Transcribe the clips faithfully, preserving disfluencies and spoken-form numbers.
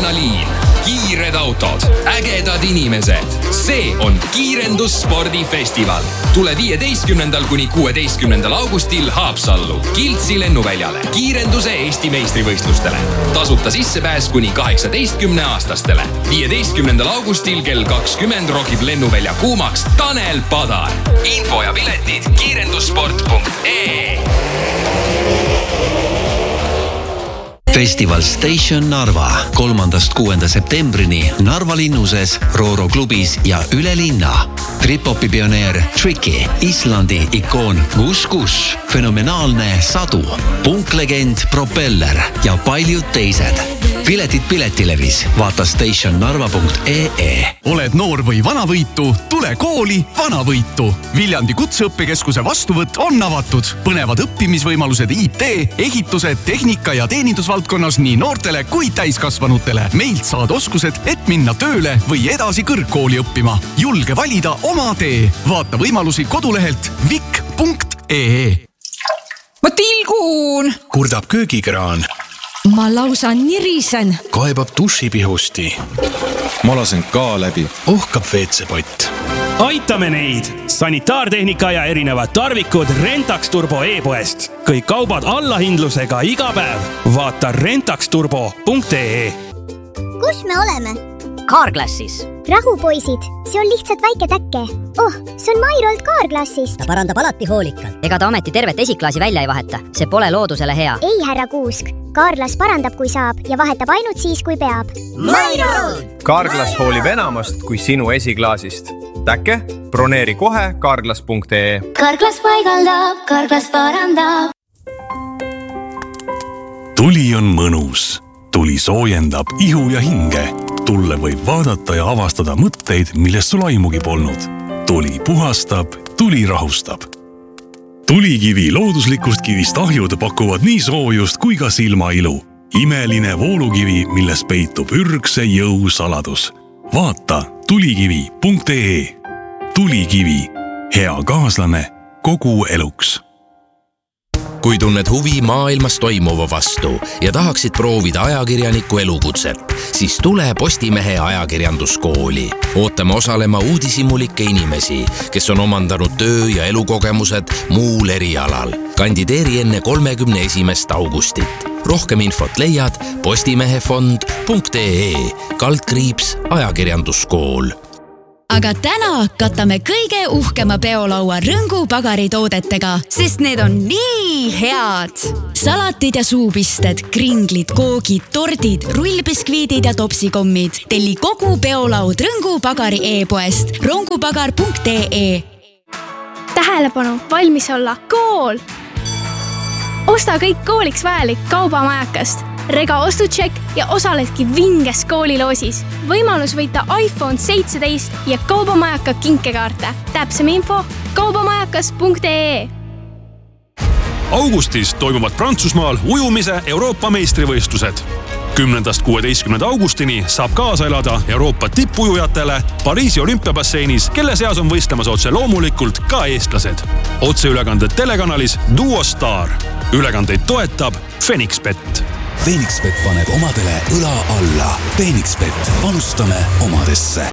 adrenaliin, kiired autod, ägedad inimesed. See on kiirendusspordifestival. Tule viieteistkümnendal kuni kuueteistkümnendal augustil Haapsallu Kiltsi lennuväljale kiirenduse Eesti meistrivõistlustele. Tasuta sissepääs kuni kaheksateistkümne aastastele. viieteistkümnendal augustil kell kakskümmend rokib lennuvälja kuumaks Tanel Padar. Info ja piletid kiirendussport punkt ee. Festival Station Narva kolmandast kuuenda septembrini Narva linnuses, Rooro klubis ja üle linna. Trip-hopi pioneer Tricky, Islandi ikoon Gush Gush, fenomenaalne Sadu, punklegend Propeller ja paljud teised. Piletid Piletilevis, vaata station narva punkt ee. Oled noor või vanavõitu, tule kooli vanavõitu. Viljandi kutseõppekeskuse vastuvõtt on avatud. Põnevad õppimisvõimalused I T, ehitused, tehnika ja teenindusvaldkonnas nii noortele kui täiskasvanutele. Meilt saad oskused, et minna tööle või edasi kõrgkooli õppima. Julge valida oma tee. Vaata võimalusi kodulehelt vik punkt ee. Ma tilgun! Kurdab köögikraan. Ma lausa nirisen. Kaebab dušipihusti. Ma lasen ka läbi. Ohkab veetsepott. Aitame neid! Sanitaartehnika ja erinevad tarvikud Rentax Turbo e-poest. Kõik kaubad allahindlusega iga päev. Vaata rentax turbo punkt ee. Kus me oleme? Carglassis. Rahu, poisid. See on lihtsalt väike täkke. Oh, see on Mairolt Carglassist. Ta parandab alati hoolikalt. Ega ta ameti tervet esiklaasi välja ei vaheta. See pole loodusele hea. Ei, härra Kuusk. Carglass parandab, kui saab ja vahetab ainult siis, kui peab. Mairolt! Carglass hoolib enamast kui sinu esiklaasist. Täkke? Broneeri kohe carglass punkt ee. Carglass paigaldab, Carglass parandab. Tuli on mõnus. Tuli soojendab ihu ja hinge. Tulle võib vaadata ja avastada mõtteid, millest sul aimugi polnud. Tuli puhastab, tuli rahustab. Tulikivi looduslikust kivist ahjud pakuvad nii soojust kui ka silmailu. Imeline voolukivi, milles peitub ürgse jõu saladus. Vaata tulikivi punkt ee. Tulikivi. Hea kaaslane kogu eluks. Kui tunned huvi maailmas toimuva vastu ja tahaksid proovida ajakirjaniku elukutset, siis tule Postimehe ajakirjanduskooli. Ootame osalema uudishimulikke inimesi, kes on omandanud töö- ja elukogemused muul erialal. Kandideeri enne kolmekümne esimest augustit. Rohkem infot leiad postimehefond punkt ee, kaldkriips ajakirjanduskool. Aga täna katame kõige uhkema peolaua Rõngu pagaritoodetega, sest need on nii head. Salatid ja suupisted, kringlid, koogid, tordid, rullbiskviidid ja topsikommid. Telli kogu peolaud Rõngu pagari e-poest rongupagar punkt ee. Tähelepanu, valmis olla kool! Osta kõik kooliks vajalik kaubamajakast. Rega ostutšek ja osaledki vinges kooliloosis. Võimalus võita iPhone seitseteist ja kaubamajaka kinkekaarte. Täpsem info kaubamajakas punkt ee. Augustis toimuvad Prantsusmaal ujumise Euroopa meistrivõistlused. kümnendast kuueteistkümnenda augustini saab kaasa elada Euroopa tippujujatele Pariisi olümpiabasseinis, kelle seas on võistlemas otse loomulikult ka eestlased. Otseülekanded telekanalis Duo Star. Ülekandeid toetab Fenixbet. Fenixbet paneb omadele õla alla. Fenixbet, panustame omadesse.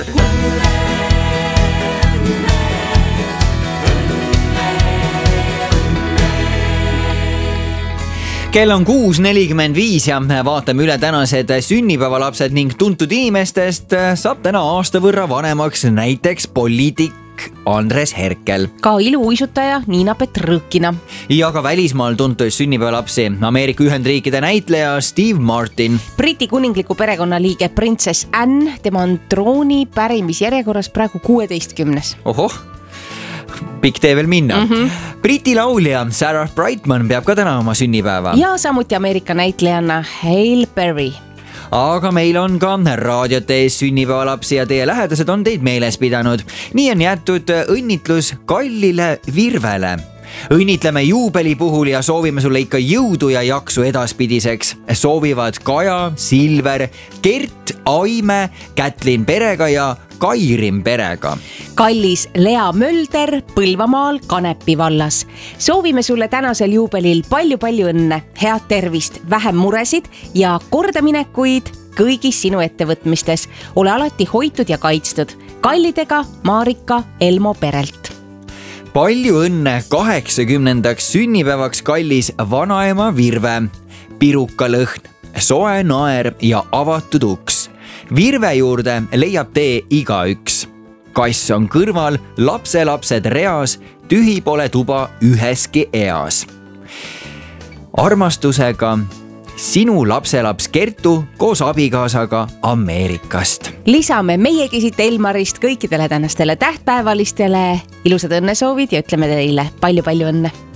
Kell on kuus nelikümmend viis ja vaatame üle tänased sünnipäevalapsed ning tuntud inimestest saab täna aasta võrra vanemaks näiteks poliitik Andres Herkel. Ka iluuisutaja Niina Petrõkina. Ja ka välismaal tuntud sünnipäevalapsi Ameerika Ühendriikide näitleja Steve Martin. Briti kuningliku perekonna liige printsess Anne, tema on trooni pärimisjärjekorras praegu kuueteistkümnes. Ohoh. Pikk tee veel minna. Mm-hmm. Briti laulja Sarah Brightman peab ka täna oma sünnipäeva. Ja samuti Ameerika näitlejana Halle Berry. Aga meil on ka raadiote ees sünnipäevalapsi ja teie lähedased on teid meeles pidanud. Nii on jäetud õnnitlus Kallile Virvele. Õnnitleme juubeli puhul ja soovime sulle ikka jõudu ja jaksu edaspidiseks. Soovivad Kaja, Silver, Gert, Aime, Kätlin perega ja Kairin perega. Kallis Lea Mölder Põlvamaal Kanepi vallas. Soovime sulle tänasel juubelil palju-palju õnne, head tervist, vähem muresid ja kordaminekuid kõigis sinu ettevõtmistes. ole alati hoitud ja kaitstud. Kallidega Marika Elmo perelt. palju õnne kaheksakümnendaks sünnipäevaks kallis vanaema Virve. Pirukalõhn, soe naer ja avatud uks. Virve juurde leiab tee igaüks. Kass on kõrval, lapselapsed reas, tühi pole tuba üheski eas. Armastusega sinu lapselaps Kertu koos abikaasaga Ameerikast. Lisame meiegi siit Elmarist kõikidele tänastele tähtpäevalistele ilusad õnnesoovid ja ütleme teile palju-palju õnne.